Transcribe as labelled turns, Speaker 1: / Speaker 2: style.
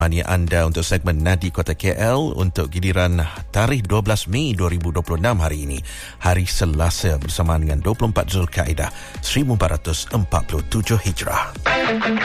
Speaker 1: Mani anda untuk segmen Nadi Kota KL untuk giliran tarikh 12 Mei 2026 hari ini, hari Selasa bersamaan dengan 24 Zulkaidah 1447 Hijrah.